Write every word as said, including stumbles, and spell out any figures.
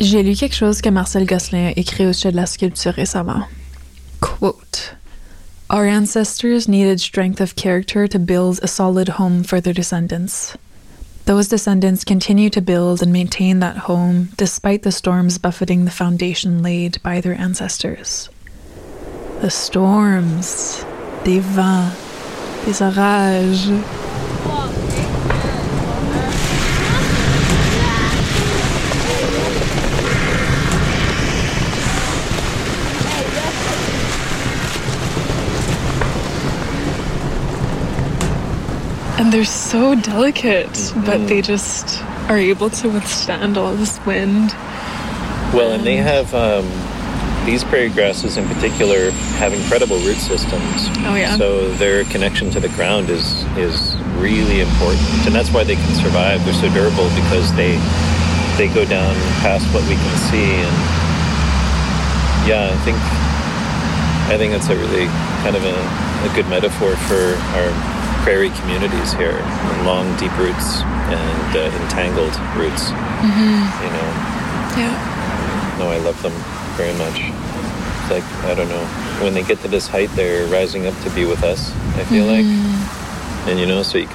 J'ai lu quelque chose que Marcel Gosselin a écrit au sujet de la sculpture récemment. Quote, "Our ancestors needed strength of character to build a solid home for their descendants. Those descendants continue to build and maintain that home despite the storms buffeting the foundation laid by their ancestors." The storms, des vents, des orages. And they're so delicate, mm-hmm. but they just are able to withstand all this wind. Well, and, and they have, um, these prairie grasses in particular have incredible root systems. Oh, yeah. So their connection to the ground is is really important. And that's why they can survive. They're so durable because they they go down past what we can see. And yeah, I think I think that's a really kind of a, a good metaphor for our prairie communities here. Long, deep roots and uh, entangled roots. Mm-hmm. You know. Yeah. No, I love them very much. It's like, I don't know, when they get to this height, they're rising up to be with us, I feel mm-hmm. like. And you know, so you